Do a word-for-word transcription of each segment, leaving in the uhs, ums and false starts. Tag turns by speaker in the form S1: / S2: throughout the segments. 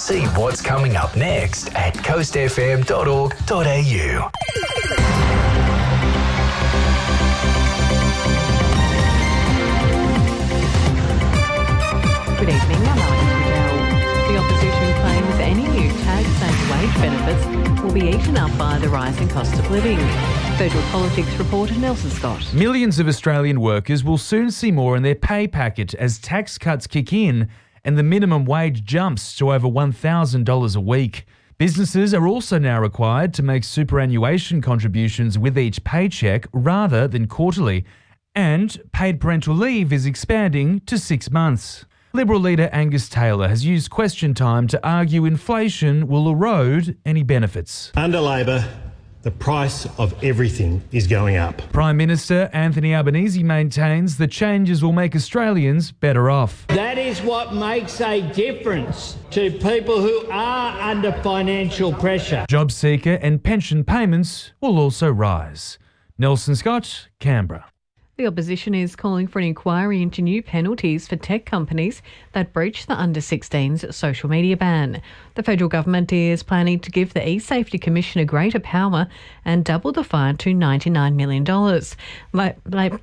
S1: See what's coming up next at coast f m dot org dot a u.
S2: Good evening, I'm Alex Riddell. The opposition claims any new tax and wage benefits will be eaten up by the rising cost of living. Federal Politics reporter Nelson Scott.
S3: Millions of Australian workers will soon see more in their pay packet as tax cuts kick in and the minimum wage jumps to over one thousand dollars a week. Businesses are also now required to make superannuation contributions with each paycheck rather than quarterly, and paid parental leave is expanding to six months. Liberal leader Angus Taylor has used question time to argue inflation will erode any benefits.
S4: Under Labor, the price of everything is going up.
S3: Prime Minister Anthony Albanese maintains the changes will make Australians better off.
S5: That is what makes a difference to people who are under financial pressure.
S3: Job seeker and pension payments will also rise. Nelson Scott, Canberra.
S2: The opposition is calling for an inquiry into new penalties for tech companies that breach the under sixteens social media ban. The federal government is planning to give the eSafety Commissioner greater power and double the fine to ninety-nine million dollars. La- La-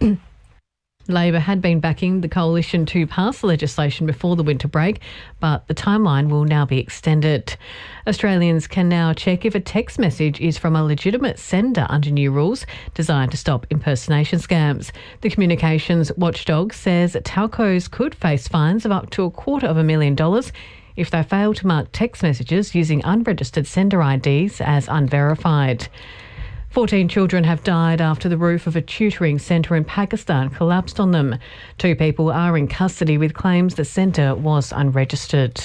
S2: Labor had been backing the coalition to pass the legislation before the winter break, but the timeline will now be extended. Australians can now check if a text message is from a legitimate sender under new rules designed to stop impersonation scams. The communications watchdog says telcos could face fines of up to a quarter of a million dollars if they fail to mark text messages using unregistered sender I Ds as unverified. fourteen children have died after the roof of a tutoring centre in Pakistan collapsed on them. Two people are in custody with claims the centre was unregistered.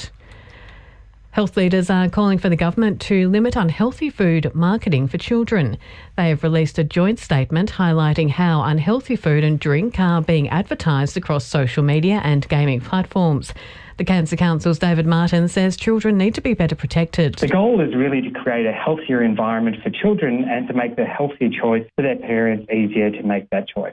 S2: Health leaders are calling for the government to limit unhealthy food marketing for children. They have released a joint statement highlighting how unhealthy food and drink are being advertised across social media and gaming platforms. The Cancer Council's David Martin says children need to be better protected.
S6: The goal is really to create a healthier environment for children and to make the healthier choice for their parents easier to make that choice.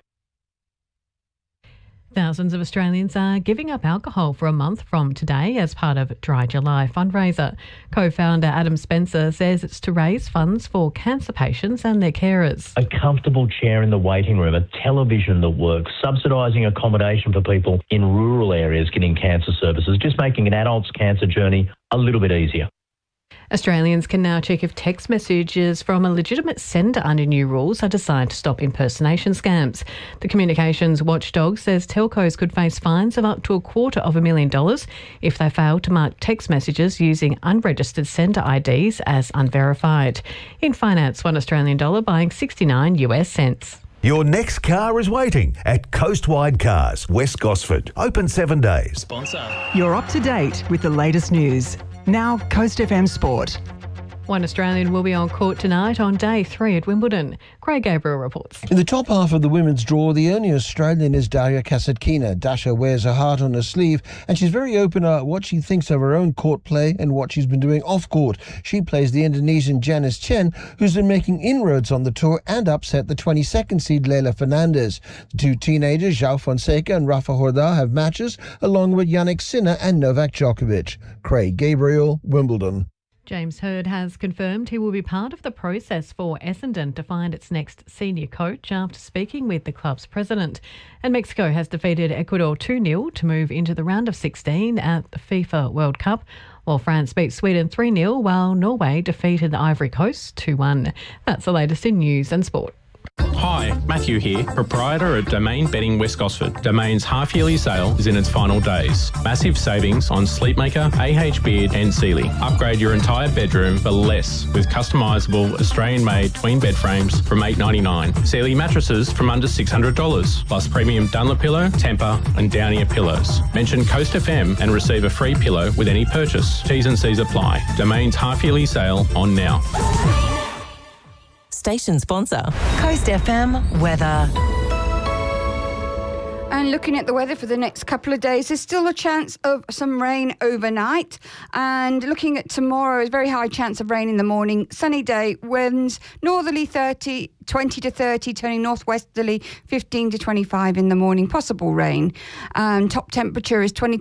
S2: Thousands of Australians are giving up alcohol for a month from today as part of Dry July fundraiser. Co-founder Adam Spencer says it's to raise funds for cancer patients and their carers.
S7: A comfortable chair in the waiting room, a television that works, subsidising accommodation for people in rural areas getting cancer services, just making an adult's cancer journey a little bit easier.
S2: Australians can now check if text messages from a legitimate sender under new rules are designed to stop impersonation scams. The communications watchdog says telcos could face fines of up to a quarter of a million dollars if they fail to mark text messages using unregistered sender I Ds as unverified. In finance, one Australian dollar buying sixty-nine US cents.
S8: Your next car is waiting at Coastwide Cars, West Gosford. Open seven days.
S9: Sponsor. You're up to date with the latest news. Now, Coast F M Sport.
S2: One Australian will be on court tonight on day three at Wimbledon. Craig Gabriel reports.
S10: In the top half of the women's draw, the only Australian is Daria Kasatkina. Dasha wears her heart on her sleeve and she's very open about what she thinks of her own court play and what she's been doing off court. She plays the Indonesian Janice Chen, who's been making inroads on the tour and upset the twenty-second seed Leila Fernandez. The two teenagers, João Fonseca and Rafa Jordão, have matches along with Jannik Sinner and Novak Djokovic. Craig Gabriel, Wimbledon.
S2: James Hird has confirmed he will be part of the process for Essendon to find its next senior coach after speaking with the club's president. And Mexico has defeated Ecuador two nil to move into the round of sixteen at the FIFA World Cup, while France beat Sweden three nil, while Norway defeated the Ivory Coast two one. That's the latest in news and sport.
S11: Hi, Matthew here, proprietor at Domain Bedding West Gosford. Domain's half-yearly sale is in its final days. Massive savings on Sleepmaker, A H Beard and Sealy. Upgrade your entire bedroom for less with customisable Australian-made twin bed frames from eight dollars ninety-nine. Sealy mattresses from under six hundred dollars, plus premium Dunlop-Pillow, Tempur and Downier pillows. Mention Coast F M and receive a free pillow with any purchase. T's and C's apply. Domain's half-yearly sale on now.
S12: Station sponsor, Coast F M weather.
S13: And looking at the weather for the next couple of days, there's still a chance of some rain overnight. And looking at tomorrow, a very high chance of rain in the morning. Sunny day, winds northerly thirty, twenty to thirty, turning northwesterly fifteen to twenty-five in the morning. Possible rain. Um, top temperature is twenty